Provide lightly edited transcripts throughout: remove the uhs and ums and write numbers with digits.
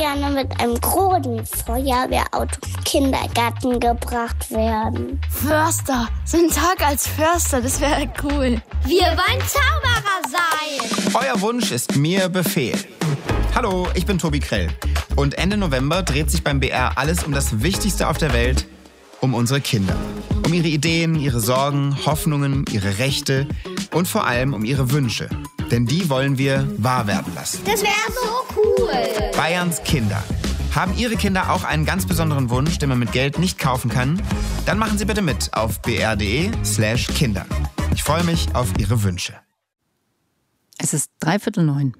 gerne mit einem großen Feuerwehrauto im Kindergarten gebracht werden. Förster, so ein Tag als Förster, das wäre cool. Wir wollen Zauberer sein. Euer Wunsch ist mir Befehl. Hallo, ich bin Tobi Krell. Und Ende November dreht sich beim BR alles um das Wichtigste auf der Welt, um unsere Kinder. Um ihre Ideen, ihre Sorgen, Hoffnungen, ihre Rechte und vor allem um ihre Wünsche. Denn die wollen wir wahr werden lassen. Das wäre so cool. Bayerns Kinder. Haben Ihre Kinder auch einen ganz besonderen Wunsch, den man mit Geld nicht kaufen kann? Dann machen Sie bitte mit auf br.de/Kinder. Ich freue mich auf Ihre Wünsche. Es ist 8:45.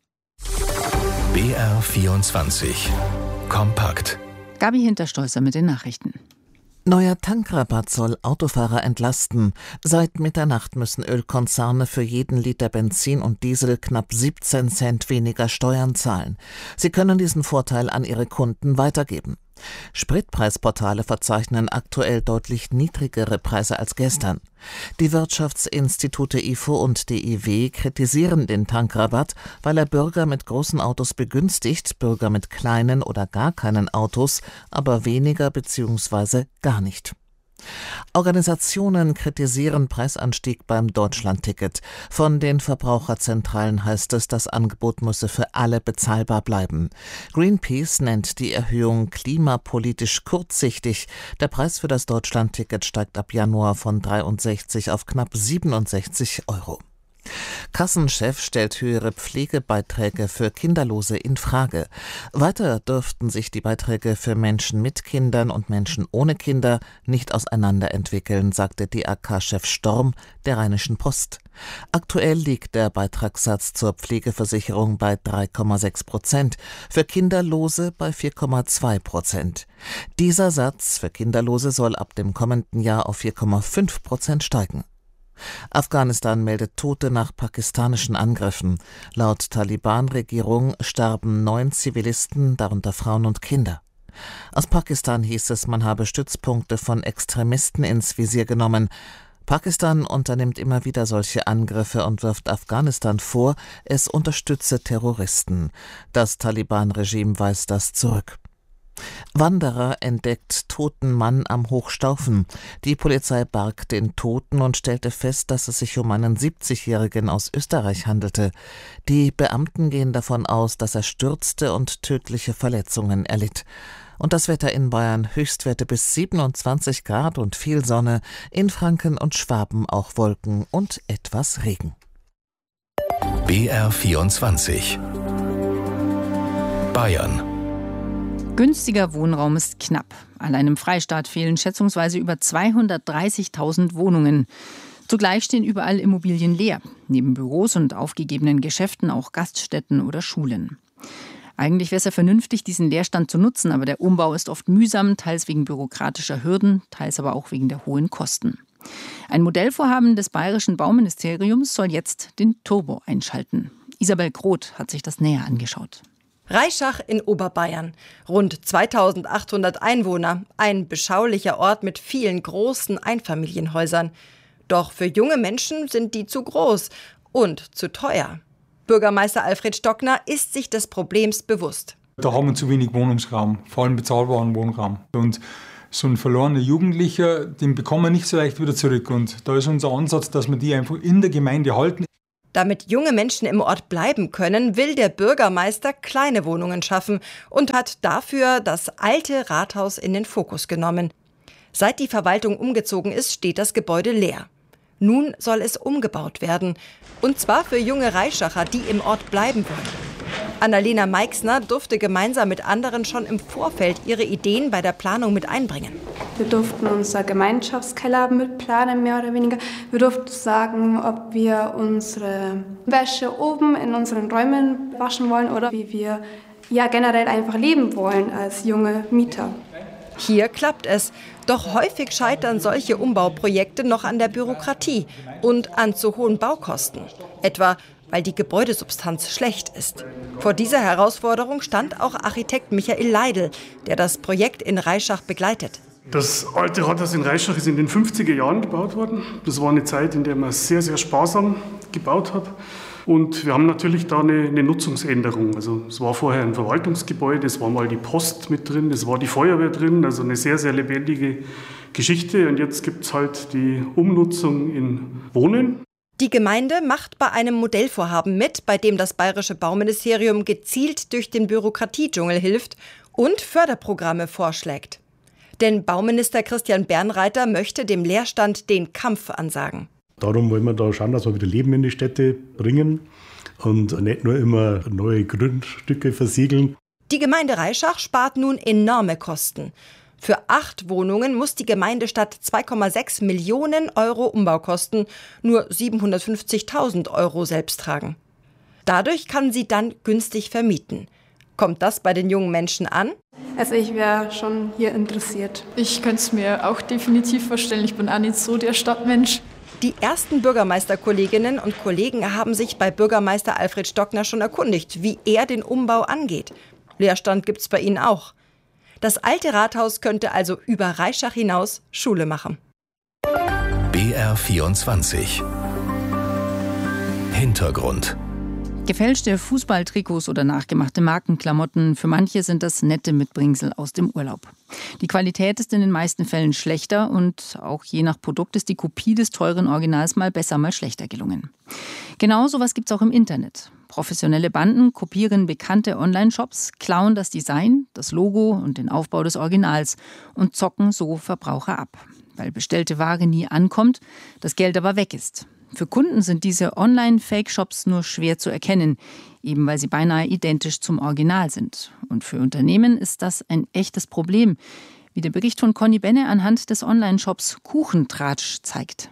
BR24 Kompakt. Gabi Hinterstolzer mit den Nachrichten. Neuer Tankrabatt soll Autofahrer entlasten. Seit Mitternacht müssen Ölkonzerne für jeden Liter Benzin und Diesel knapp 17 Cent weniger Steuern zahlen. Sie können diesen Vorteil an ihre Kunden weitergeben. Spritpreisportale verzeichnen aktuell deutlich niedrigere Preise als gestern. Die Wirtschaftsinstitute IFO und DIW kritisieren den Tankrabatt, weil er Bürger mit großen Autos begünstigt, Bürger mit kleinen oder gar keinen Autos, aber weniger bzw. gar nicht. Organisationen kritisieren Preisanstieg beim Deutschlandticket. Von den Verbraucherzentralen heißt es, das Angebot müsse für alle bezahlbar bleiben. Greenpeace nennt die Erhöhung klimapolitisch kurzsichtig. Der Preis für das Deutschlandticket steigt ab Januar von 63 auf knapp 67 Euro. Kassenchef stellt höhere Pflegebeiträge für Kinderlose in Frage. Weiter dürften sich die Beiträge für Menschen mit Kindern und Menschen ohne Kinder nicht auseinanderentwickeln, sagte DAK-Chef Storm der Rheinischen Post. Aktuell liegt der Beitragssatz zur Pflegeversicherung bei 3,6%, für Kinderlose bei 4,2%. Dieser Satz für Kinderlose soll ab dem kommenden Jahr auf 4,5% steigen. Afghanistan meldet Tote nach pakistanischen Angriffen. Laut Taliban-Regierung starben 9 Zivilisten, darunter Frauen und Kinder. Aus Pakistan hieß es, man habe Stützpunkte von Extremisten ins Visier genommen. Pakistan unternimmt immer wieder solche Angriffe und wirft Afghanistan vor, es unterstütze Terroristen. Das Taliban-Regime weist das zurück. Wanderer entdeckt toten Mann am Hochstaufen. Die Polizei barg den Toten und stellte fest, dass es sich um einen 70-Jährigen aus Österreich handelte. Die Beamten gehen davon aus, dass er stürzte und tödliche Verletzungen erlitt. Und das Wetter in Bayern: Höchstwerte bis 27 Grad und viel Sonne, in Franken und Schwaben auch Wolken und etwas Regen. BR24 Bayern. Günstiger Wohnraum ist knapp. Allein im Freistaat fehlen schätzungsweise über 230.000 Wohnungen. Zugleich stehen überall Immobilien leer. Neben Büros und aufgegebenen Geschäften auch Gaststätten oder Schulen. Eigentlich wäre es ja vernünftig, diesen Leerstand zu nutzen, aber der Umbau ist oft mühsam, teils wegen bürokratischer Hürden, teils aber auch wegen der hohen Kosten. Ein Modellvorhaben des Bayerischen Bauministeriums soll jetzt den Turbo einschalten. Isabel Groth hat sich das näher angeschaut. Reischach in Oberbayern. Rund 2800 Einwohner. Ein beschaulicher Ort mit vielen großen Einfamilienhäusern. Doch für junge Menschen sind die zu groß und zu teuer. Bürgermeister Alfred Stockner ist sich des Problems bewusst. Da haben wir zu wenig Wohnungsraum, vor allem bezahlbaren Wohnraum. Und so ein verlorener Jugendlicher, den bekommen wir nicht so leicht wieder zurück. Und da ist unser Ansatz, dass wir die einfach in der Gemeinde halten. Damit junge Menschen im Ort bleiben können, will der Bürgermeister kleine Wohnungen schaffen und hat dafür das alte Rathaus in den Fokus genommen. Seit die Verwaltung umgezogen ist, steht das Gebäude leer. Nun soll es umgebaut werden. Und zwar für junge Reischacher, die im Ort bleiben wollen. Annalena Meixner durfte gemeinsam mit anderen schon im Vorfeld ihre Ideen bei der Planung mit einbringen. Wir durften unser Gemeinschaftskeller mitplanen, mehr oder weniger. Wir durften sagen, ob wir unsere Wäsche oben in unseren Räumen waschen wollen oder wie wir generell einfach leben wollen als junge Mieter. Hier klappt es. Doch häufig scheitern solche Umbauprojekte noch an der Bürokratie und an zu hohen Baukosten. Etwa, weil die Gebäudesubstanz schlecht ist. Vor dieser Herausforderung stand auch Architekt Michael Leidl, der das Projekt in Reischach begleitet. Das alte Rathaus in Reischach ist in den 50er Jahren gebaut worden. Das war eine Zeit, in der man sehr, sehr sparsam gebaut hat. Und wir haben natürlich da eine Nutzungsänderung. Also es war vorher ein Verwaltungsgebäude, es war mal die Post mit drin, es war die Feuerwehr drin, also eine sehr, sehr lebendige Geschichte. Und jetzt gibt es halt die Umnutzung in Wohnen. Die Gemeinde macht bei einem Modellvorhaben mit, bei dem das Bayerische Bauministerium gezielt durch den Bürokratiedschungel hilft und Förderprogramme vorschlägt. Denn Bauminister Christian Bernreiter möchte dem Leerstand den Kampf ansagen. Darum wollen wir da schauen, dass wir wieder Leben in die Städte bringen und nicht nur immer neue Grundstücke versiegeln. Die Gemeinde Reischach spart nun enorme Kosten. Für 8 Wohnungen muss die Gemeinde statt 2,6 Millionen Euro Umbaukosten nur 750.000 Euro selbst tragen. Dadurch kann sie dann günstig vermieten. Kommt das bei den jungen Menschen an? Also ich wäre schon hier interessiert. Ich könnte es mir auch definitiv vorstellen. Ich bin auch nicht so der Stadtmensch. Die ersten Bürgermeisterkolleginnen und Kollegen haben sich bei Bürgermeister Alfred Stockner schon erkundigt, wie er den Umbau angeht. Leerstand gibt's bei ihnen auch. Das alte Rathaus könnte also über Reischach hinaus Schule machen. BR24 Hintergrund. Gefälschte Fußballtrikots oder nachgemachte Markenklamotten, für manche sind das nette Mitbringsel aus dem Urlaub. Die Qualität ist in den meisten Fällen schlechter und auch je nach Produkt ist die Kopie des teuren Originals mal besser, mal schlechter gelungen. Genau sowas gibt's auch im Internet. Professionelle Banden kopieren bekannte Online-Shops, klauen das Design, das Logo und den Aufbau des Originals und zocken so Verbraucher ab. Weil bestellte Ware nie ankommt, das Geld aber weg ist. Für Kunden sind diese Online-Fake-Shops nur schwer zu erkennen, eben weil sie beinahe identisch zum Original sind. Und für Unternehmen ist das ein echtes Problem, wie der Bericht von Conny Benne anhand des Online-Shops Kuchentratsch zeigt.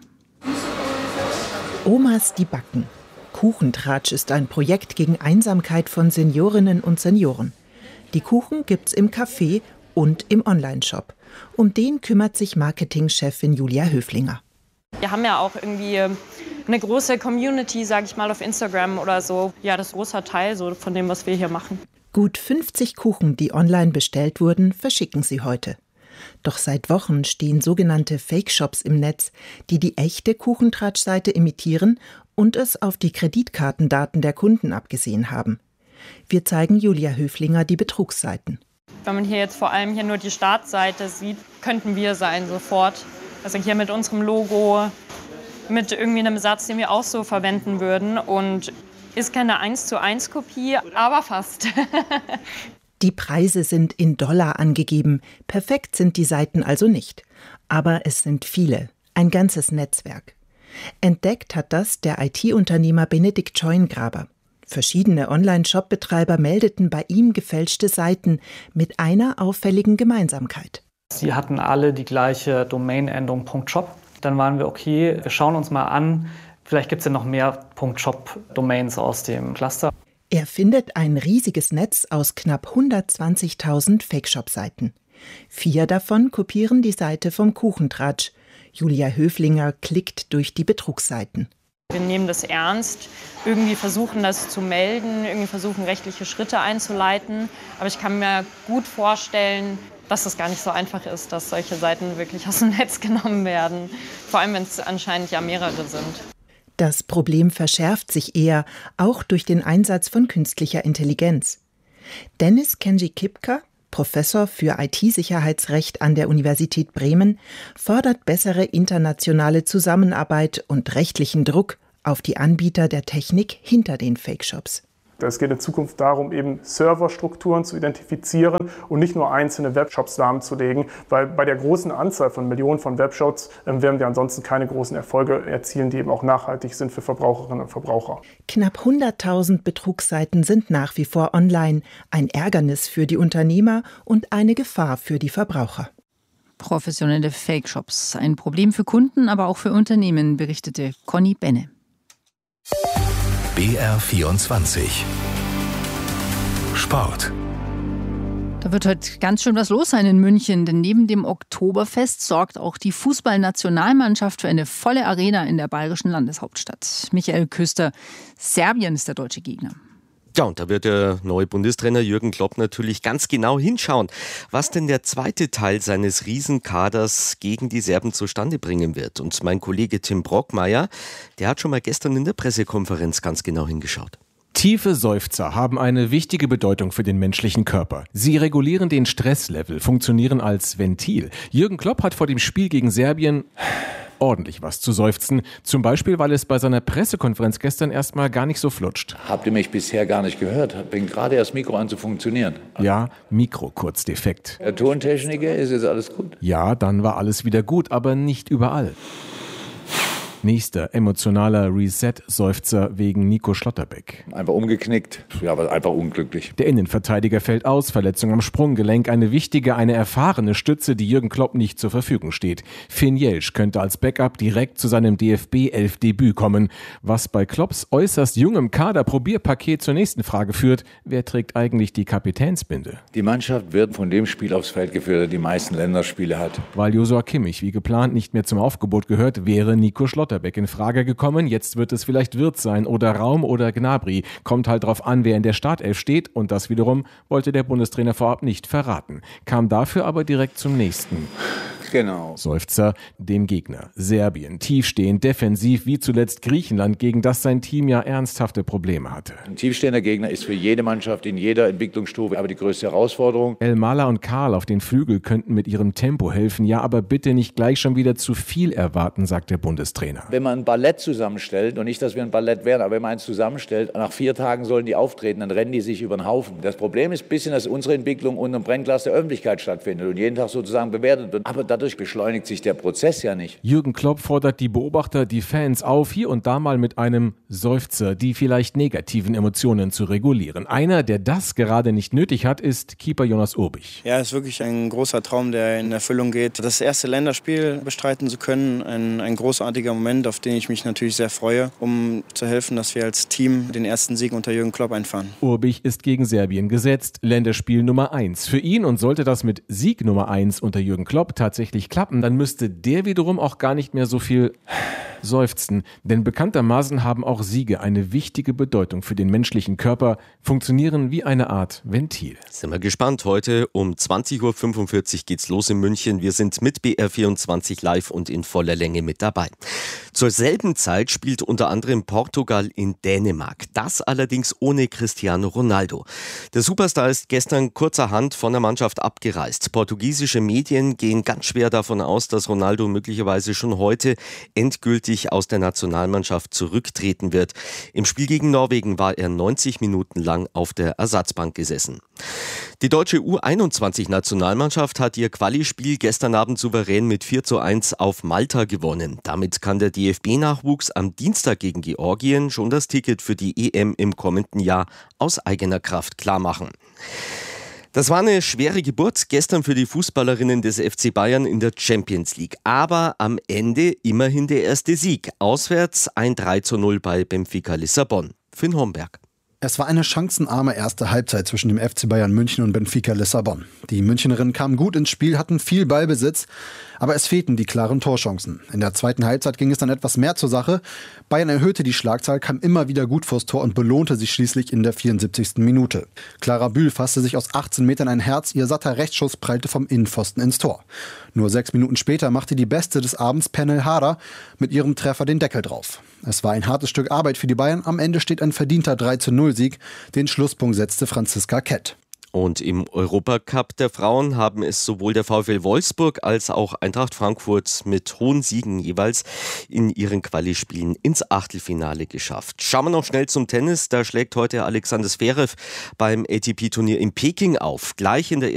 Omas, die backen. Kuchentratsch ist ein Projekt gegen Einsamkeit von Seniorinnen und Senioren. Die Kuchen gibt's im Café und im Online-Shop. Um den kümmert sich Marketingchefin Julia Höflinger. Wir haben ja auch irgendwie eine große Community, sage ich mal, auf Instagram oder so. Ja, das ist ein großer Teil so von dem, was wir hier machen. Gut 50 Kuchen, die online bestellt wurden, verschicken sie heute. Doch seit Wochen stehen sogenannte Fake-Shops im Netz, die die echte Kuchentratsch-Seite imitieren und es auf die Kreditkartendaten der Kunden abgesehen haben. Wir zeigen Julia Höflinger die Betrugsseiten. Wenn man hier jetzt vor allem hier nur die Startseite sieht, könnten wir sein sofort. Also hier mit unserem Logo, mit irgendwie einem Satz, den wir auch so verwenden würden. Und ist keine 1:1 Kopie, aber fast. Die Preise sind in Dollar angegeben. Perfekt sind die Seiten also nicht. Aber es sind viele. Ein ganzes Netzwerk. Entdeckt hat das der IT-Unternehmer Benedikt Scheungraber. Verschiedene Online-Shop-Betreiber meldeten bei ihm gefälschte Seiten mit einer auffälligen Gemeinsamkeit. Sie hatten alle die gleiche Domain-Endung .shop. Dann waren wir, okay, wir schauen uns mal an, vielleicht gibt es ja noch mehr .shop-Domains aus dem Cluster. Er findet ein riesiges Netz aus knapp 120.000 Fake-Shop-Seiten. 4 davon kopieren die Seite vom Kuchentratsch. Julia Höflinger klickt durch die Betrugsseiten. Wir nehmen das ernst, irgendwie versuchen das zu melden, irgendwie versuchen rechtliche Schritte einzuleiten. Aber ich kann mir gut vorstellen, dass das gar nicht so einfach ist, dass solche Seiten wirklich aus dem Netz genommen werden. Vor allem, wenn es anscheinend ja mehrere sind. Das Problem verschärft sich eher, auch durch den Einsatz von künstlicher Intelligenz. Dennis Kenji-Kipka, Professor für IT-Sicherheitsrecht an der Universität Bremen, fordert bessere internationale Zusammenarbeit und rechtlichen Druck auf die Anbieter der Technik hinter den Fake-Shops. Es geht in Zukunft darum, eben Serverstrukturen zu identifizieren und nicht nur einzelne Webshops lahmzulegen, weil bei der großen Anzahl von Millionen von Webshops werden wir ansonsten keine großen Erfolge erzielen, die eben auch nachhaltig sind für Verbraucherinnen und Verbraucher. Knapp 100.000 Betrugsseiten sind nach wie vor online, ein Ärgernis für die Unternehmer und eine Gefahr für die Verbraucher. Professionelle Fake-Shops, ein Problem für Kunden, aber auch für Unternehmen, berichtete Conny Benne. BR24 Sport. Da wird heute ganz schön was los sein in München, denn neben dem Oktoberfest sorgt auch die Fußballnationalmannschaft für eine volle Arena in der bayerischen Landeshauptstadt. Michael Küster, Serbien ist der deutsche Gegner. Ja, und da wird der neue Bundestrainer Jürgen Klopp natürlich ganz genau hinschauen, was denn der zweite Teil seines Riesenkaders gegen die Serben zustande bringen wird. Und mein Kollege Tim Brockmeier, der hat schon mal gestern in der Pressekonferenz ganz genau hingeschaut. Tiefe Seufzer haben eine wichtige Bedeutung für den menschlichen Körper. Sie regulieren den Stresslevel, funktionieren als Ventil. Jürgen Klopp hat vor dem Spiel gegen Serbien ordentlich was zu seufzen. Zum Beispiel, weil es bei seiner Pressekonferenz gestern erstmal gar nicht so flutscht. Habt ihr mich bisher gar nicht gehört? Fängt gerade erst Mikro an zu funktionieren. Ja, Mikro kurz defekt. Herr Tontechniker, ist jetzt alles gut? Ja, dann war alles wieder gut, aber nicht überall. Nächster emotionaler Reset-Seufzer wegen Nico Schlotterbeck. Einfach umgeknickt, ja, aber einfach unglücklich. Der Innenverteidiger fällt aus, Verletzung am Sprunggelenk, eine wichtige, eine erfahrene Stütze, die Jürgen Klopp nicht zur Verfügung steht. Finn Jelsch könnte als Backup direkt zu seinem DFB-11-Debüt kommen. Was bei Klopps äußerst jungem Kader-Probierpaket zur nächsten Frage führt, wer trägt eigentlich die Kapitänsbinde? Die Mannschaft wird von dem Spiel aufs Feld geführt, der die meisten Länderspiele hat. Weil Joshua Kimmich wie geplant nicht mehr zum Aufgebot gehört, wäre Nico Schlotterbeck in Frage gekommen. Jetzt wird es vielleicht Wirtz sein oder Raum oder Gnabry. Kommt halt drauf an, wer in der Startelf steht. Und das wiederum wollte der Bundestrainer vorab nicht verraten. Kam dafür aber direkt zum nächsten. Genau. Seufzer, dem Gegner. Serbien, tiefstehend, defensiv, wie zuletzt Griechenland, gegen das sein Team ja ernsthafte Probleme hatte. Ein tiefstehender Gegner ist für jede Mannschaft in jeder Entwicklungsstufe aber die größte Herausforderung. Elmala und Karl auf den Flügel könnten mit ihrem Tempo helfen. Ja, aber bitte nicht gleich schon wieder zu viel erwarten, sagt der Bundestrainer. Wenn man ein Ballett zusammenstellt, und nicht, dass wir ein Ballett wären, aber wenn man eins zusammenstellt, nach 4 Tagen sollen die auftreten, dann rennen die sich über den Haufen. Das Problem ist ein bisschen, dass unsere Entwicklung unter dem Brennglas der Öffentlichkeit stattfindet und jeden Tag sozusagen bewertet wird. Aber dadurch beschleunigt sich der Prozess ja nicht. Jürgen Klopp fordert die Beobachter, die Fans auf, hier und da mal mit einem Seufzer die vielleicht negativen Emotionen zu regulieren. Einer, der das gerade nicht nötig hat, ist Keeper Jonas Urbich. Ja, es ist wirklich ein großer Traum, der in Erfüllung geht. Das erste Länderspiel bestreiten zu können, ein großartiger Moment, auf den ich mich natürlich sehr freue, um zu helfen, dass wir als Team den ersten Sieg unter Jürgen Klopp einfahren. Urbich ist gegen Serbien gesetzt, Länderspiel Nummer 1 für ihn, und sollte das mit Sieg Nummer 1 unter Jürgen Klopp tatsächlich klappen, dann müsste der wiederum auch gar nicht mehr so viel seufzen, denn bekanntermaßen haben auch Siege eine wichtige Bedeutung für den menschlichen Körper, funktionieren wie eine Art Ventil. Sind wir gespannt. Heute um 20.45 Uhr geht's los in München. Wir sind mit BR24 live und in voller Länge mit dabei. Zur selben Zeit spielt unter anderem Portugal in Dänemark. Das allerdings ohne Cristiano Ronaldo. Der Superstar ist gestern kurzerhand von der Mannschaft abgereist. Portugiesische Medien gehen ganz schwer davon aus, dass Ronaldo möglicherweise schon heute endgültig aus der Nationalmannschaft zurücktreten wird. Im Spiel gegen Norwegen war er 90 Minuten lang auf der Ersatzbank gesessen. Die deutsche U21-Nationalmannschaft hat ihr Quali-Spiel gestern Abend souverän mit 4:1 auf Malta gewonnen. Damit kann der DFB-Nachwuchs am Dienstag gegen Georgien schon das Ticket für die EM im kommenden Jahr aus eigener Kraft klarmachen. Das war eine schwere Geburt gestern für die Fußballerinnen des FC Bayern in der Champions League. Aber am Ende immerhin der erste Sieg. Auswärts ein 3:0 bei Benfica Lissabon. Finn Homberg. Es war eine chancenarme erste Halbzeit zwischen dem FC Bayern München und Benfica Lissabon. Die Münchnerinnen kamen gut ins Spiel, hatten viel Ballbesitz, aber es fehlten die klaren Torchancen. In der zweiten Halbzeit ging es dann etwas mehr zur Sache. Bayern erhöhte die Schlagzahl, kam immer wieder gut vors Tor und belohnte sich schließlich in der 74. Minute. Clara Bühl fasste sich aus 18 Metern ein Herz, ihr satter Rechtsschuss prallte vom Innenpfosten ins Tor. Nur 6 Minuten später machte die Beste des Abends, Pernille Harder, mit ihrem Treffer den Deckel drauf. Es war ein hartes Stück Arbeit für die Bayern, am Ende steht ein verdienter 3:0-Sieg. Den Schlusspunkt setzte Franziska Kett. Und im Europacup der Frauen haben es sowohl der VfL Wolfsburg als auch Eintracht Frankfurt mit hohen Siegen jeweils in ihren Quali-Spielen ins Achtelfinale geschafft. Schauen wir noch schnell zum Tennis. Da schlägt heute Alexander Zverev beim ATP-Turnier in Peking auf. Gleich in der